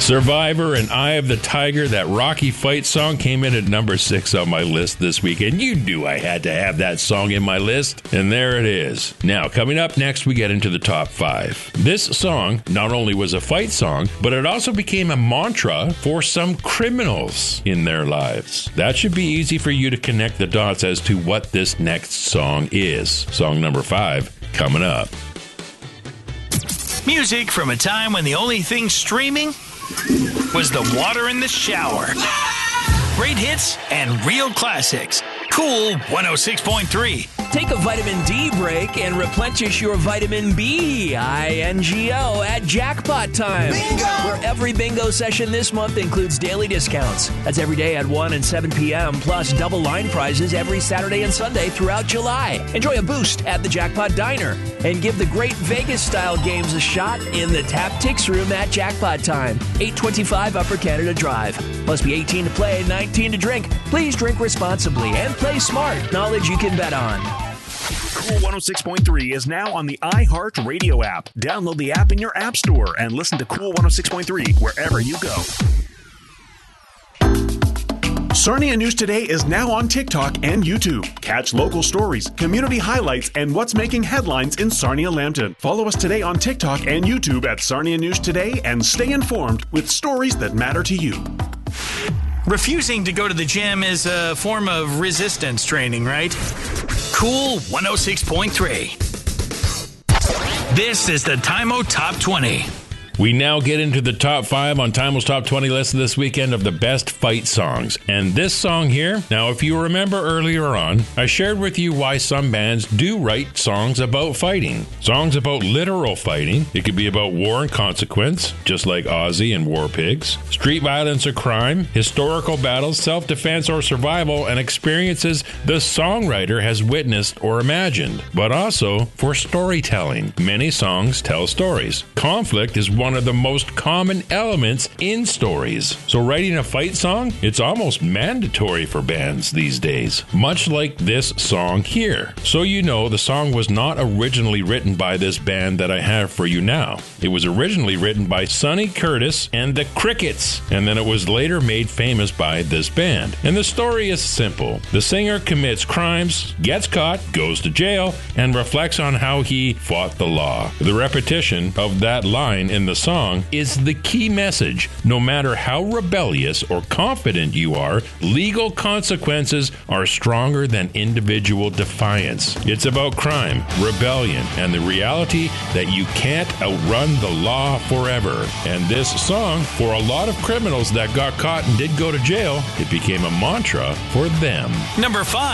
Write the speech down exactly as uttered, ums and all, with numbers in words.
Survivor and Eye of the Tiger, that Rocky fight song, came in at number six on my list this week, and you knew I had to have that song in my list, and there it is. Now, coming up next, we get into the top five. This song not only was a fight song, but it also became a mantra for some criminals in their lives. That should be easy for you to connect the dots as to what this next song is. Song number five, coming up. Music from a time when the only thing streaming was the water in the shower. Great hits and real classics. Cool one oh six point three. Take a vitamin D break and replenish your vitamin B, I N G O, at Jackpot Time. Bingo! Where every bingo session this month includes daily discounts. That's every day at one and seven p.m., plus double line prizes every Saturday and Sunday throughout July. Enjoy a boost at the Jackpot Diner and give the great Vegas-style games a shot in the Tap Tix Room at Jackpot Time, eight twenty-five Upper Canada Drive. Must be eighteen to play, nineteen to drink. Please drink responsibly and play smart. Knowledge you can bet on. Cool one oh six point three is now on the iHeart Radio app. Download the app in your app store and listen to Cool one oh six point three wherever you go. Sarnia News Today is now on TikTok and YouTube. Catch local stories, community highlights, and what's making headlines in Sarnia-Lambton. Follow us today on TikTok and YouTube at Sarnia News Today and stay informed with stories that matter to you. Refusing to go to the gym is a form of resistance training, right? Cool one oh six point three. This is the Time-O Top twenty. We now get into the top five on Time-O's Top twenty list this weekend of the best fight songs. And this song here, now if you remember earlier on, I shared with you why some bands do write songs about fighting. Songs about literal fighting. It could be about war and consequence, just like Ozzy and War Pigs. Street violence or crime, historical battles, self-defense or survival, and experiences the songwriter has witnessed or imagined. But also for storytelling. Many songs tell stories. Conflict is one of the most common elements in stories. So writing a fight song, it's almost mandatory for bands these days, much like this song here. So you know, the song was not originally written by this band that I have for you now. It was originally written by Sonny Curtis and the Crickets, and then it was later made famous by this band. And the story is simple. The singer commits crimes, gets caught, goes to jail, and reflects on how he fought the law. The repetition of that line in the song is the key message. No matter how rebellious or confident you are, legal consequences are stronger than individual defiance. It's about crime, rebellion, and the reality that you can't outrun the law forever. And this song, for a lot of criminals that got caught and did go to jail, it became a mantra for them. Number five.